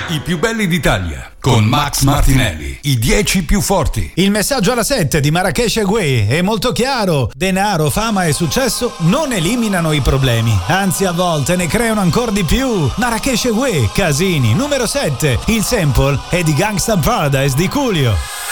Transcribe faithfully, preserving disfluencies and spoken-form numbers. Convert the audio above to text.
I più belli d'Italia con Max Martinelli, i dieci più forti. Il messaggio alla sette di Marracash e Guè è molto chiaro: denaro, fama e successo non eliminano i problemi, anzi a volte ne creano ancora di più. Marracash e Guè, Casini, numero sette. Il sample è di Gangsta Paradise di Coolio.